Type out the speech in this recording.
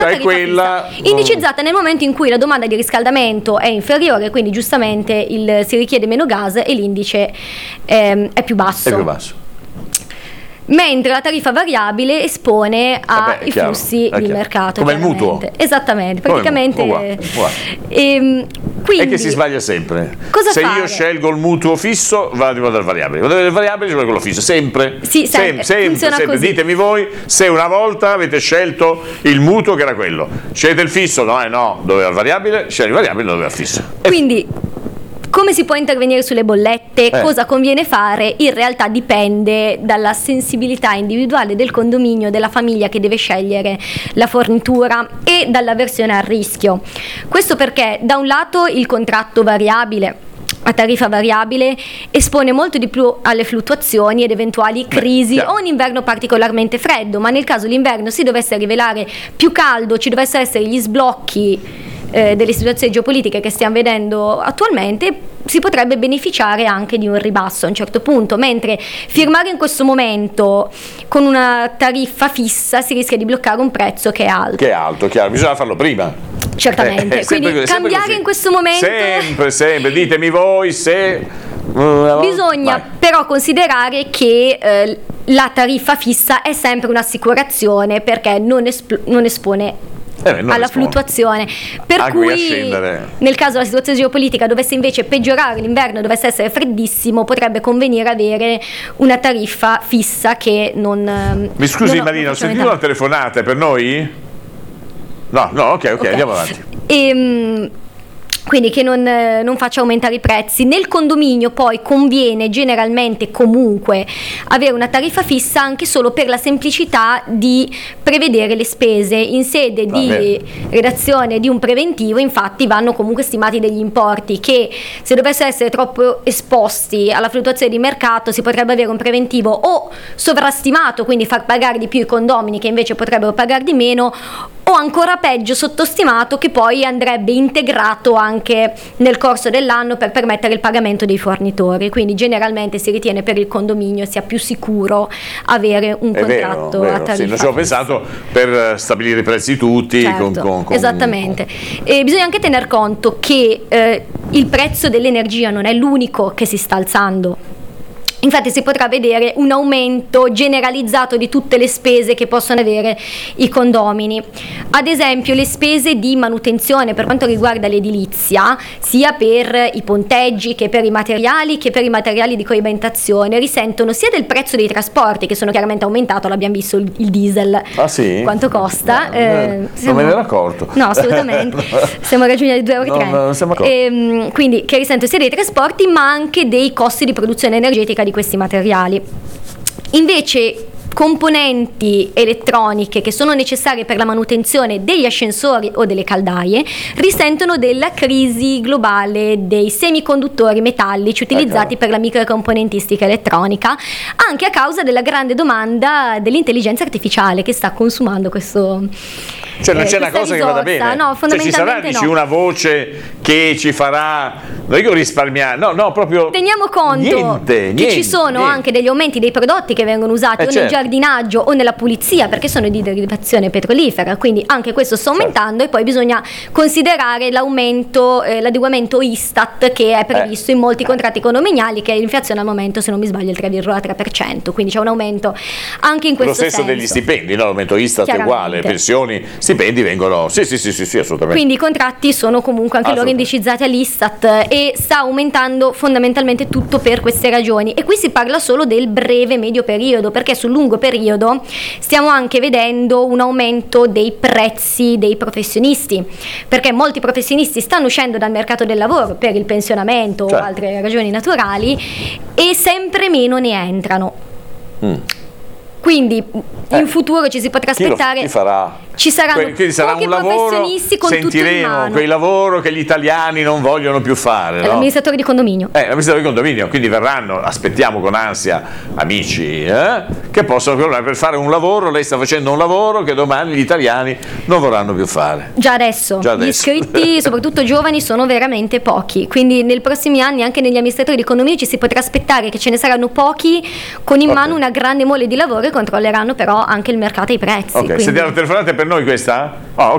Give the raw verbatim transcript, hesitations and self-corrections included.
La tariffa quella fissa, indicizzata nel momento in cui la domanda di riscaldamento è inferiore, quindi giustamente il, si richiede meno gas e l'indice ehm, è più basso. È più basso. Mentre la tariffa variabile espone ai chiaro, flussi di mercato. Come il mutuo. Esattamente, praticamente. Uguale, uguale. Ehm, quindi, è che si sbaglia sempre. Cosa Se fare? io scelgo il mutuo fisso, vado di modo al variabile. Vado del variabile, ci vuole quello fisso. Sempre. Sì, sempre, sempre, sempre. Così. Ditemi voi se una volta avete scelto il mutuo che era quello. Scegliete il fisso, no, eh, no, doveva il variabile, scegli il variabile, doveva il fisso. Quindi. Come si può intervenire sulle bollette? Eh. Cosa conviene fare? In realtà dipende dalla sensibilità individuale del condominio, della famiglia che deve scegliere la fornitura e dall'avversione al rischio. Questo perché da un lato il contratto variabile a tariffa variabile espone molto di più alle fluttuazioni ed eventuali crisi. Beh, o un inverno particolarmente freddo, ma nel caso l'inverno si dovesse rivelare più caldo, ci dovessero essere gli sblocchi Eh, delle situazioni geopolitiche che stiamo vedendo attualmente, si potrebbe beneficiare anche di un ribasso a un certo punto, mentre firmare in questo momento con una tariffa fissa si rischia di bloccare un prezzo che è alto. Che è alto, chiaro, bisogna farlo prima. Certamente, eh, quindi così, cambiare in questo momento sempre, sempre, ditemi voi se bisogna vai. Però considerare che eh, la tariffa fissa è sempre un'assicurazione, perché non, espl- non espone Eh, alla rispondo. fluttuazione, per Anche cui nel caso la situazione geopolitica dovesse invece peggiorare, l'inverno dovesse essere freddissimo, potrebbe convenire avere una tariffa fissa che non. Mi scusi non Marina, ho sentito una telefonata per noi? No, no, ok, ok, okay. Andiamo avanti. E, quindi che non, non faccia aumentare i prezzi. Nel condominio poi conviene generalmente comunque avere una tariffa fissa, anche solo per la semplicità di prevedere le spese. In sede di Vabbè. redazione di un preventivo infatti vanno comunque stimati degli importi che, se dovessero essere troppo esposti alla fluttuazione di mercato, si potrebbe avere un preventivo o sovrastimato, quindi far pagare di più i condomini che invece potrebbero pagare di meno, o ancora peggio sottostimato, che poi andrebbe integrato anche nel corso dell'anno per permettere il pagamento dei fornitori. Quindi generalmente si ritiene per il condominio sia più sicuro avere un È contratto vero, vero. a tariffa. Sì, non ci ho pensato per stabilire i prezzi tutti. Certo, con, con, con, esattamente. E bisogna anche tener conto che eh, il prezzo dell'energia non è l'unico che si sta alzando. Infatti si potrà vedere un aumento generalizzato di tutte le spese che possono avere i condomini. Ad esempio le spese di manutenzione per quanto riguarda l'edilizia, sia per i ponteggi che per i materiali che per i materiali di coibentazione, risentono sia del prezzo dei trasporti, che sono chiaramente aumentato, l'abbiamo visto il, il diesel. Ah sì? Quanto costa? No, eh, siamo... Non me ne ero accorto. No, assolutamente. Stiamo raggiungendo i due euro e tre. No, non siamo accorti. E, quindi che risentono sia dei trasporti ma anche dei costi di produzione energetica di questi materiali. Invece componenti elettroniche che sono necessarie per la manutenzione degli ascensori o delle caldaie risentono della crisi globale dei semiconduttori metallici utilizzati per la microcomponentistica elettronica, anche a causa della grande domanda dell'intelligenza artificiale che sta consumando questo. Cioè non eh, c'è una cosa risorsa. che vada bene, no, cioè ci sarà dici, no. una voce che ci farà, non dico risparmiare, no, no, proprio teniamo conto niente, che niente, ci sono niente. anche degli aumenti dei prodotti che vengono usati eh o certo. nel giardinaggio o nella pulizia, perché sono di derivazione petrolifera, quindi anche questo sta aumentando, certo. E poi bisogna considerare l'aumento, eh, l'adeguamento Istat che è previsto eh. in molti contratti condominiali, che è l'inflazione al momento, se non mi sbaglio, il tre virgola tre per cento, quindi c'è un aumento anche in questo senso. Lo stesso degli stipendi, no? L'aumento Istat è uguale, pensioni, stipendi vengono. Sì, sì, sì, sì, sì, assolutamente. Quindi i contratti sono comunque anche loro indicizzati all'Istat e sta aumentando fondamentalmente tutto per queste ragioni. E qui si parla solo del breve medio periodo, perché sul lungo periodo stiamo anche vedendo un aumento dei prezzi dei professionisti, perché molti professionisti stanno uscendo dal mercato del lavoro per il pensionamento cioè. o altre ragioni naturali e sempre meno ne entrano. Mm. Quindi in eh, futuro ci si potrà aspettare. Chi, lo, chi farà? Ci saranno quindi sarà pochi un lavoro, professionisti con tutto in mano. Quel lavoro che gli italiani non vogliono più fare. No? L'amministratore di condominio. Eh, l'amministratore di condominio, quindi verranno, aspettiamo con ansia, amici, eh, che possono per fare un lavoro, lei sta facendo un lavoro che domani gli italiani non vorranno più fare. Già adesso. Già adesso. Gli iscritti, soprattutto giovani, sono veramente pochi. Quindi nei prossimi anni anche negli amministratori di condominio ci si potrà aspettare che ce ne saranno pochi con in okay. mano una grande mole di lavoro e controlleranno però anche il mercato e i prezzi. Ok, quindi... sentiamo, telefonate per noi questa? Oh,